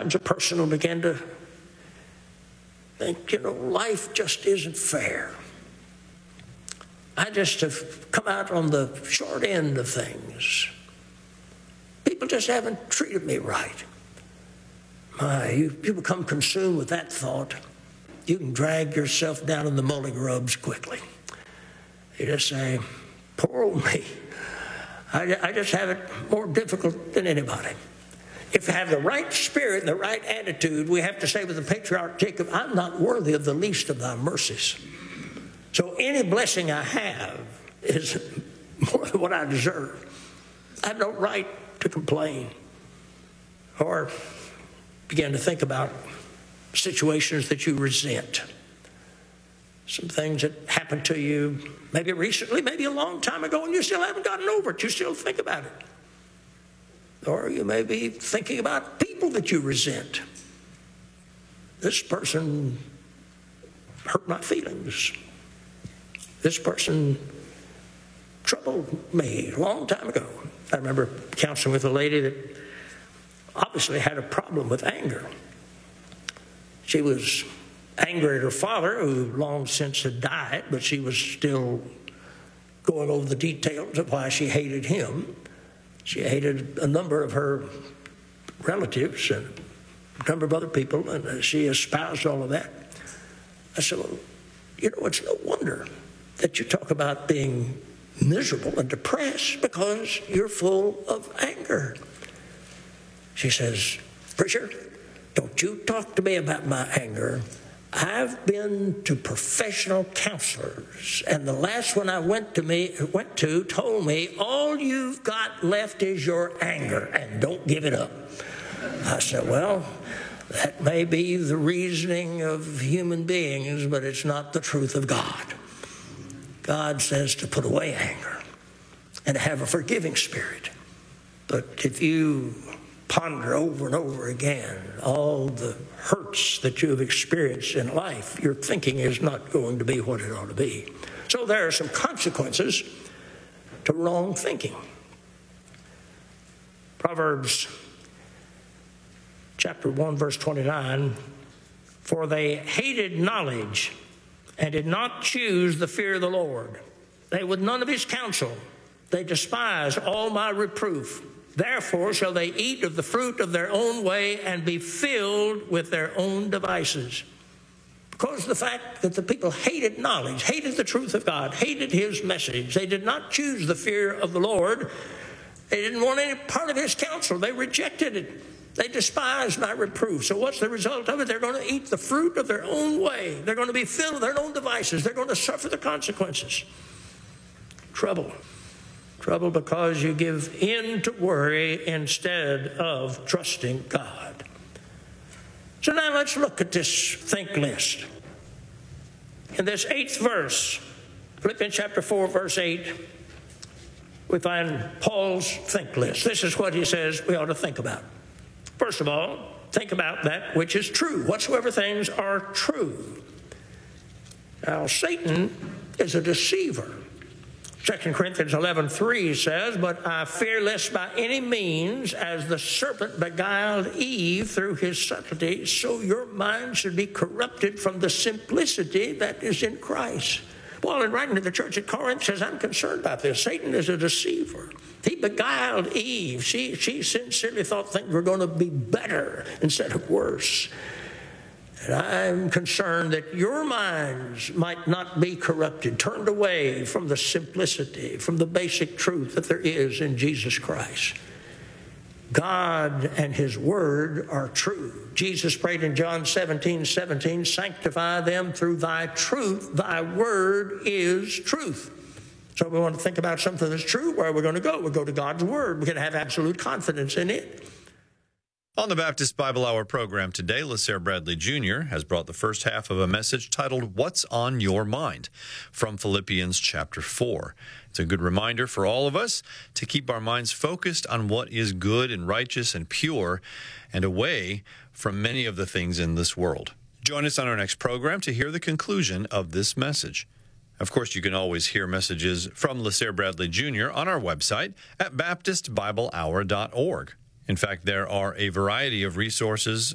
sometimes a person will begin to think, life just isn't fair. I just have come out on the short end of things. People just haven't treated me right. You become consumed with that thought, you can drag yourself down in the mully grubs quickly. You just say, poor old me. I just have it more difficult than anybody. If you have the right spirit and the right attitude, we have to say with the patriarch Jacob, I'm not worthy of the least of thy mercies. So any blessing I have is more than what I deserve. I have no right to complain or begin to think about situations that you resent. Some things that happened to you maybe recently, maybe a long time ago, and you still haven't gotten over it. You still think about it. Or you may be thinking about people that you resent. This person hurt my feelings. This person troubled me a long time ago. I remember counseling with a lady that obviously had a problem with anger. She was angry at her father, who long since had died, but she was still going over the details of why she hated him. She hated a number of her relatives and a number of other people, and she espoused all of that. I said, well, it's no wonder that you talk about being miserable and depressed because you're full of anger. She says, preacher, don't you talk to me about my anger. I've been to professional counselors, and the last one I went to told me, all you've got left is your anger, and don't give it up. I said, well, that may be the reasoning of human beings, but it's not the truth of God. God says to put away anger and have a forgiving spirit. But if you ponder over and over again all the hurts that you have experienced in life, your thinking is not going to be what it ought to be. So there are some consequences to wrong thinking. Proverbs chapter 1, verse 29, for they hated knowledge and did not choose the fear of the Lord. They would none of his counsel. They despise all my reproof. Therefore shall they eat of the fruit of their own way and be filled with their own devices. Because of the fact that the people hated knowledge, hated the truth of God, hated his message. They did not choose the fear of the Lord. They didn't want any part of his counsel. They rejected it. They despised my reproof. So what's the result of it? They're going to eat the fruit of their own way. They're going to be filled with their own devices. They're going to suffer the consequences. Trouble. Trouble because you give in to worry instead of trusting God. So now let's look at this think list. In this 8th verse, Philippians chapter 4, verse 8, we find Paul's think list. This is what he says we ought to think about. First of all, think about that which is true, whatsoever things are true. Now, Satan is a deceiver. 2 Corinthians 11:3 says, but I fear lest by any means, as the serpent beguiled Eve through his subtlety, so your mind should be corrupted from the simplicity that is in Christ. Paul, in writing to the church at Corinth, says, I'm concerned about this. Satan is a deceiver. He beguiled Eve. She sincerely thought things were going to be better instead of worse. And I'm concerned that your minds might not be corrupted, turned away from the simplicity, from the basic truth that there is in Jesus Christ. God and his word are true. Jesus prayed in John 17:17, sanctify them through thy truth. Thy word is truth. So we want to think about something that's true. Where are we going to go? We'll go to God's word. We're going to have absolute confidence in it. On the Baptist Bible Hour program today, LaSare Bradley Jr. has brought the first half of a message titled, What's on Your Mind? From Philippians chapter 4. It's a good reminder for all of us to keep our minds focused on what is good and righteous and pure and away from many of the things in this world. Join us on our next program to hear the conclusion of this message. Of course, you can always hear messages from LaSare Bradley Jr. on our website at baptistbiblehour.org. In fact, there are a variety of resources